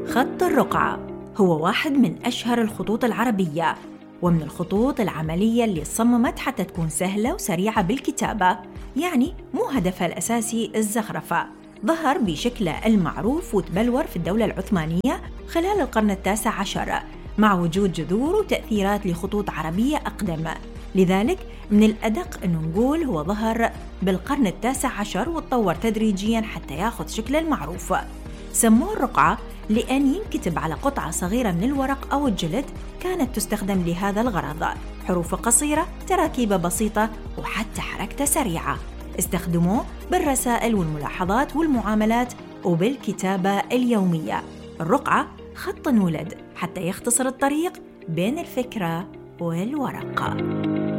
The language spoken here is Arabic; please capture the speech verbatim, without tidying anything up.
خط الرقعة هو واحد من أشهر الخطوط العربية، ومن الخطوط العملية اللي صممت حتى تكون سهلة وسريعة بالكتابة، يعني مو هدفها الأساسي الزخرفة. ظهر بشكله المعروف وتبلور في الدولة العثمانية خلال القرن التاسع عشر، مع وجود جذور وتأثيرات لخطوط عربية أقدم. لذلك من الأدق أنه نقول هو ظهر بالقرن التاسع عشر وتطور تدريجياً حتى ياخذ شكله المعروف. سموه الرقعة لأن ينكتب على قطعة صغيرة من الورق أو الجلد كانت تستخدم لهذا الغرض. حروف قصيرة، تراكيب بسيطة، وحتى حركته سريعة. استخدموه بالرسائل والملاحظات والمعاملات وبالكتابة اليومية. الرقعة خط ولد حتى يختصر الطريق بين الفكرة والورقة.